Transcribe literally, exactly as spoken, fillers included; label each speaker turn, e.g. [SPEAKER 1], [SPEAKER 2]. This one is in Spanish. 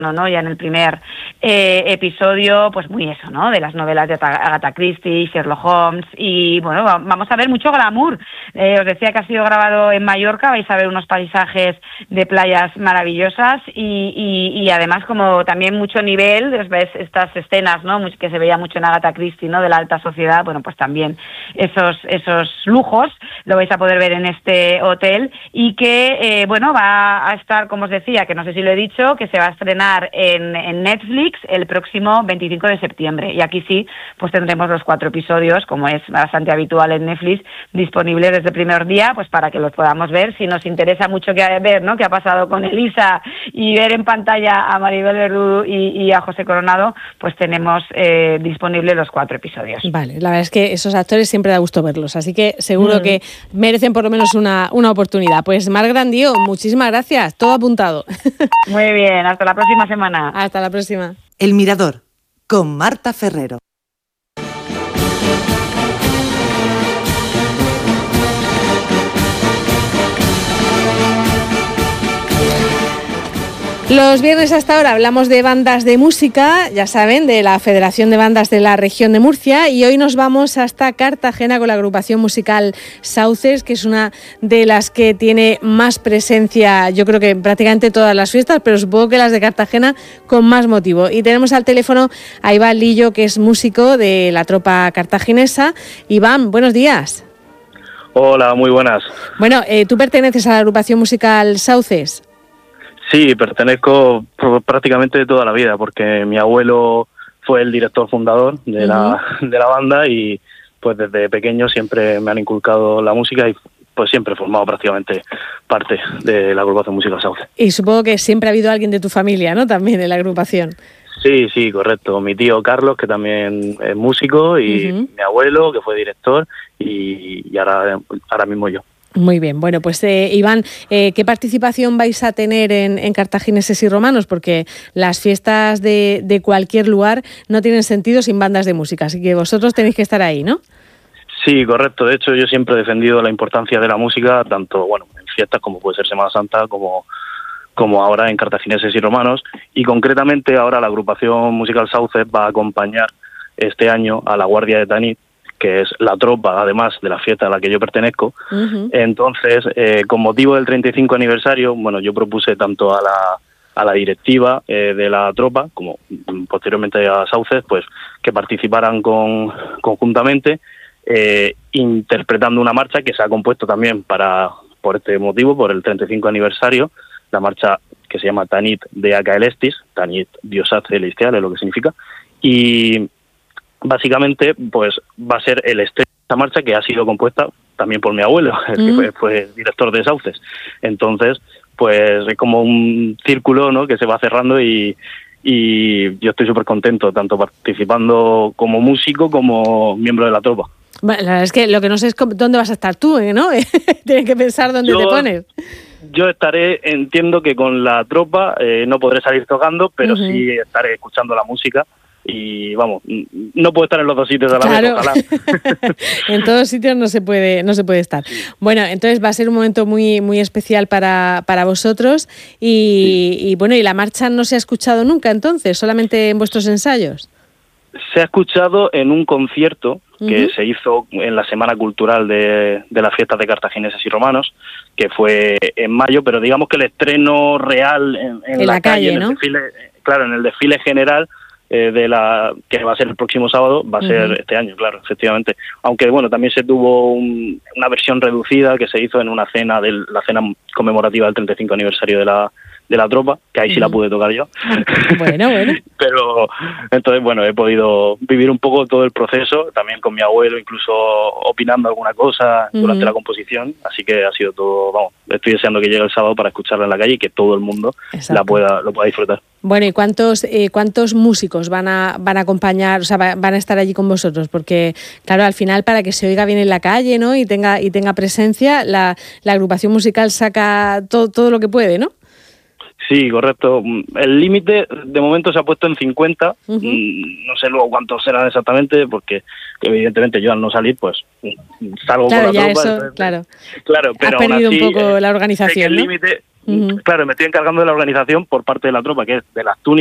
[SPEAKER 1] No, ¿no? Ya en el primer eh, episodio, pues muy eso, ¿no? De las novelas de Agatha Christie, Sherlock Holmes, y bueno, vamos a ver mucho glamour. Eh, os decía que ha sido grabado en Mallorca, vais a ver unos paisajes de playas maravillosas y, y, y además como también mucho nivel, ves estas escenas, ¿no? Que se veía mucho en Agatha Christie, ¿no? De la alta sociedad, bueno, pues también esos, esos lujos lo vais a poder ver en este hotel y que, eh, bueno, va a estar, como os decía, que no sé si lo he dicho, que se va a estrenar En, en Netflix el próximo veinticinco de septiembre y aquí sí pues tendremos los cuatro episodios, como es bastante habitual en Netflix, disponibles desde el primer día, pues para que los podamos ver. Si nos interesa mucho que ver, ¿no?, qué ha pasado con Elisa y ver en pantalla a Maribel Verdú y, y a José Coronado, pues tenemos eh, disponibles los cuatro episodios.
[SPEAKER 2] Vale, la verdad es que esos actores siempre da gusto verlos, así que seguro mm. que merecen por lo menos una, una oportunidad. Pues Mar Grandío, muchísimas gracias, todo apuntado.
[SPEAKER 1] Muy bien, hasta la próxima semana.
[SPEAKER 2] Hasta la próxima.
[SPEAKER 3] El Mirador, con Marta Ferrero.
[SPEAKER 2] Los viernes hasta ahora hablamos de bandas de música, ya saben, de la Federación de Bandas de la Región de Murcia, y hoy nos vamos hasta Cartagena con la agrupación musical Sauces, que es una de las que tiene más presencia, yo creo que prácticamente todas las fiestas, pero supongo que las de Cartagena con más motivo. Y tenemos al teléfono a Iván Lillo, que es músico de la tropa cartaginesa. Iván, buenos días.
[SPEAKER 4] Hola, muy buenas.
[SPEAKER 2] Bueno, eh, ¿tú perteneces a la agrupación musical Sauces?
[SPEAKER 4] Sí, pertenezco prácticamente toda la vida, porque mi abuelo fue el director fundador de, uh-huh. la, de la banda y pues desde pequeño siempre me han inculcado la música y pues siempre he formado prácticamente parte de la agrupación musical Sauces.
[SPEAKER 2] Y supongo que siempre ha habido alguien de tu familia, ¿no?, también en la agrupación.
[SPEAKER 4] Sí, sí, correcto. Mi tío Carlos, que también es músico, y uh-huh. mi abuelo, que fue director, y, y ahora, ahora mismo yo.
[SPEAKER 2] Muy bien, bueno, pues eh, Iván, eh, ¿qué participación vais a tener en, en Cartagineses y Romanos? Porque las fiestas de, de cualquier lugar no tienen sentido sin bandas de música, así que vosotros tenéis que estar ahí, ¿no?
[SPEAKER 4] Sí, correcto. De hecho, yo siempre he defendido la importancia de la música, tanto bueno en fiestas como puede ser Semana Santa, como, como ahora en Cartagineses y Romanos, y concretamente ahora la agrupación musical Sauces va a acompañar este año a la Guardia de Tanit, que es la tropa, además de la fiesta a la que yo pertenezco. Uh-huh. Entonces, eh, con motivo del treinta y cinco aniversario, bueno, yo propuse tanto a la, a la directiva eh, de la tropa, como posteriormente a Sauces, pues que participaran con, conjuntamente, eh, interpretando una marcha que se ha compuesto también para por este motivo, por el treinta y cinco aniversario, la marcha que se llama Tanit de Acaelestis, Tanit Diosat Celestial, es lo que significa, y básicamente pues va a ser el estreno de esta marcha, que ha sido compuesta también por mi abuelo, el mm. que fue, fue director de Sauces. Entonces pues es como un círculo, ¿no?, que se va cerrando, y, y yo estoy súper contento, tanto participando como músico como miembro de la tropa.
[SPEAKER 2] Bueno, la verdad es que lo que no sé es dónde vas a estar tú, ¿no? Tienes que pensar dónde
[SPEAKER 4] yo,
[SPEAKER 2] te pones.
[SPEAKER 4] Yo estaré, entiendo que con la tropa eh, no podré salir tocando, pero uh-huh. sí estaré escuchando la música. Y vamos, no puedo estar en los dos sitios a la
[SPEAKER 2] claro.
[SPEAKER 4] vez, ojalá.
[SPEAKER 2] En todos sitios no se puede, no se puede estar. Bueno, entonces va a ser un momento muy, muy especial para, para vosotros y, sí. y bueno, y la marcha no se ha escuchado nunca entonces, solamente en vuestros ensayos.
[SPEAKER 4] Se ha escuchado en un concierto que uh-huh. se hizo en la Semana Cultural de, de las fiestas de Cartagineses y Romanos, que fue en mayo, pero digamos que el estreno real en, en, en la, la calle, calle, ¿no? En el desfile, claro, en el desfile general eh, de la que va a ser el próximo sábado, va a ser uh-huh. este año, claro, efectivamente. Aunque bueno, también se tuvo un, una versión reducida que se hizo en una cena, de la cena conmemorativa del treinta y cinco aniversario de la de la tropa, que ahí sí uh-huh. la pude tocar yo.
[SPEAKER 2] Bueno, bueno.
[SPEAKER 4] Pero entonces, bueno, he podido vivir un poco todo el proceso, también con mi abuelo, incluso opinando alguna cosa uh-huh. durante la composición, así que ha sido todo, vamos, estoy deseando que llegue el sábado para escucharla en la calle y que todo el mundo Exacto. la pueda lo pueda disfrutar.
[SPEAKER 2] Bueno, ¿y cuántos eh, cuántos músicos van a van a acompañar, o sea, va, van a estar allí con vosotros? Porque, claro, al final, para que se oiga bien en la calle, ¿no?, y tenga y tenga presencia, la, la agrupación musical saca todo, todo lo que puede, ¿no?
[SPEAKER 4] Sí, correcto. El límite de momento se ha puesto en cincuenta. Uh-huh. No sé luego cuántos serán exactamente, porque evidentemente yo al no salir, pues salgo
[SPEAKER 2] claro,
[SPEAKER 4] con la
[SPEAKER 2] ya
[SPEAKER 4] tropa.
[SPEAKER 2] Eso,
[SPEAKER 4] entonces,
[SPEAKER 2] claro,
[SPEAKER 4] claro, pero
[SPEAKER 2] has perdido
[SPEAKER 4] aún así,
[SPEAKER 2] un poco la organización,
[SPEAKER 4] el
[SPEAKER 2] ¿no?
[SPEAKER 4] límite,
[SPEAKER 2] Uh-huh.
[SPEAKER 4] Claro, me estoy encargando de la organización por parte de la tropa, que es de las túnicas